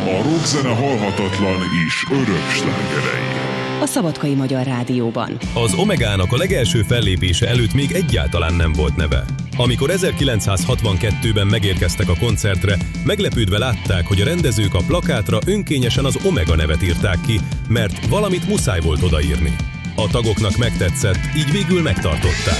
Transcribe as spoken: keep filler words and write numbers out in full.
A rockzene halhatatlan és örök slágerei. A Szabadkai Magyar Rádióban. Az Omegának a legelső fellépése előtt még egyáltalán nem volt neve. Amikor ezerkilencszázhatvankettőben megérkeztek a koncertre, meglepődve látták, hogy a rendezők a plakátra önkényesen az Omega nevet írták ki, mert valamit muszáj volt odaírni. A tagoknak megtetszett, így végül megtartották.